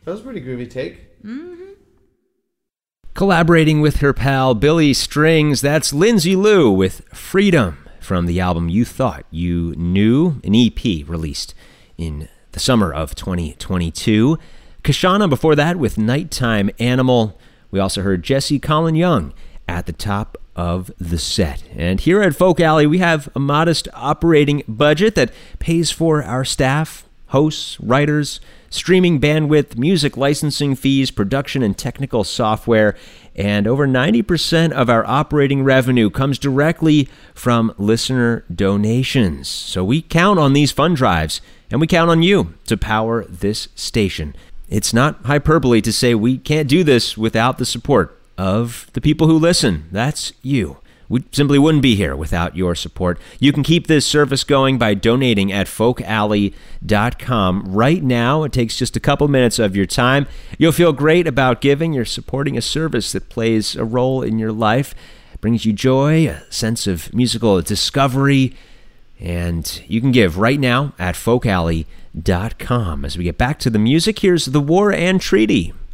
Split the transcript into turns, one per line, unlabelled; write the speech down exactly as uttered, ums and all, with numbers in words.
That was a pretty groovy take.
Mm-hmm.
Collaborating with her pal Billy Strings, that's Lindsay Lou with Freedom from the album You Thought You Knew, an E P released in the summer of twenty twenty-two. Kashana before that with Nighttime Animal. We also heard Jesse Colin Young at the top of the set. And here at Folk Alley, we have a modest operating budget that pays for our staff, hosts, writers, streaming bandwidth, music licensing fees, production and technical software, and over ninety percent of our operating revenue comes directly from listener donations. So we count on these fund drives, and we count on you to power this station. It's not hyperbole to say we can't do this without the support of the people who listen. That's you. We simply wouldn't be here without your support. You can keep this service going by donating at folk alley dot com right now. It takes just a couple minutes of your time. You'll feel great about giving. You're supporting a service that plays a role in your life, brings you joy, a sense of musical discovery, and you can give right now at folk alley dot com. As we get back to the music, here's The War and Treaty